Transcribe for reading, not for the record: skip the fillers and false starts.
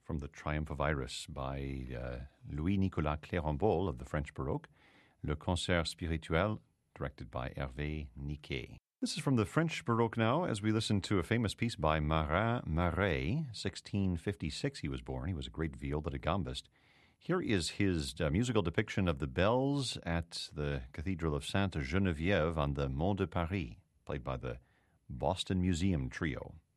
from the Triumph of Iris by Louis-Nicolas Clérambault of the French Baroque, Le Concert Spirituel, directed by Hervé Niquet. This is from the French Baroque now, as we listen to a famous piece by Marin Marais. 1656 he was born. He was a great viol gambist. Here is his musical depiction of the bells at the Cathedral of Sainte Geneviève on the Mont de Paris, played by the Boston Museum Trio.